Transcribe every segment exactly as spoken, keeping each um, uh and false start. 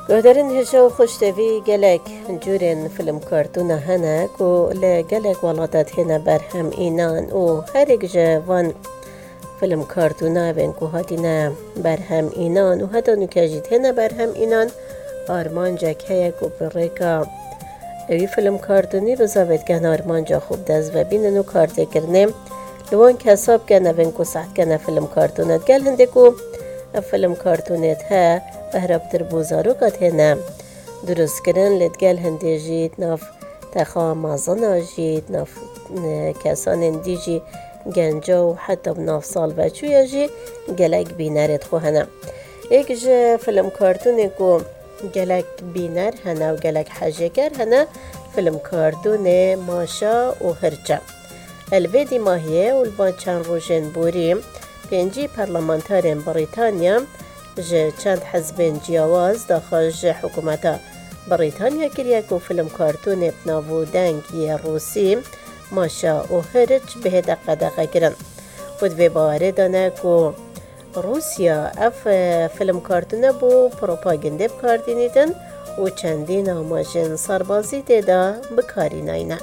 گودرین هجا و خوشتوی گلک جورین فیلم کارتونه هنه که لگلک ولادت هنه بر هم اینان و هر یک جوان فیلم کارتونه بین که هاتینه بر هم اینان و حتی نکجید هنه بر هم اینان آرمان جک هیا که برکا اوی فیلم کارتونی بزاوید گن آرمان جا خوب دست و بینن و کارته کرنه لوان کساب گنه بین که سخت گنه فیلم کارتونت گل هنده که فیلم کارتونت ها بهرابتر بوزاروکات هنه درست کرن لید گل هنده جید ناف تخواه مازانا جید ناف کسان هنده جی گنجا و حتی بناف سال بچویا جی گلک بینرد خو هنه ایک جه فیلم کارتونه که گلک بینر هنه و گلک حجگر هنه فیلم کارتونه ماشا و هرچه الویدی ماهیه و البان چند روژن بوریم پنجی پارلمانتارین بریتانیا جه چند حزبین جیاواز داخل جه حکومتا بریتانیا کریه که فیلم کارتون بناو دنگی روسی ماشا و هرچ به دقه دقه کرن و دوی باوره دانه که روسیا اف فیلم کارتونه بو پروپاگنده بکاردینیدن و چندین آماجن سربازی دیده بکاری ناینه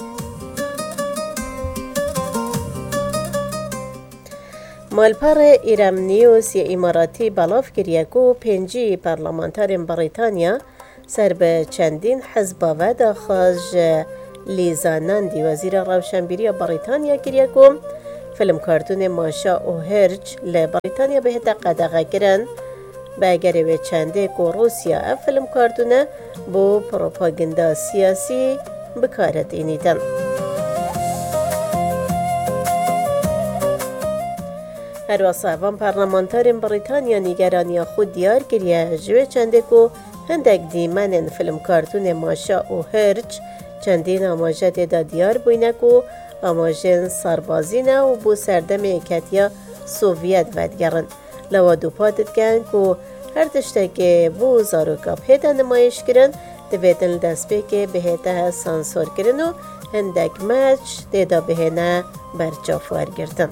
مالپار ایرام نیوز یا اماراتی بلاف کریه که پنجی پارلمانتارین بریتانیا سر به چندین حزب و داخل لیزاناندی وزیر روشنبیری بریتانیا کریه که فیلم کارتون ماشا و هرچ لبریتانیا به دقه دقه کرن به اگر به چنده که روسیا اف فیلم کارتونه بو پروپاگنده سیاسی بکارت اینیدن هر واسه پارلمانتارین بریتانیا نیگرانی خود دیار کریه جوه چنده که هندک دیمن فیلم کارتون ماشا و هرچ چندین آماجه دا دیار بوینه که آماجن سربازینه و بو سردم ایکتیا سوویت ودگرن لوا دو پادت گن که هر تشته که بو زاروکا پیدا نمایش کرن دویدن دست به که بهته سانسور کرن و هندک مچ دیدا بهنه برجافوار گردن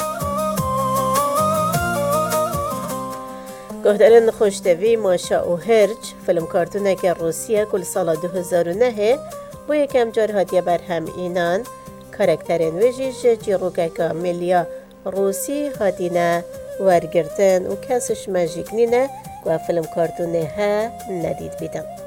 گهدرن خوشتوی ماشا و هرچ فیلم کارتونه که روسیه کل سال دو هزار و نه بو یکم جار هاتیه بر هم اینان کارکترین ویجیش جیروکه که ملیا روسی هاتینه ورگرتن و کسش مجیک نینه و فیلم کارتونه ها ندید بیدن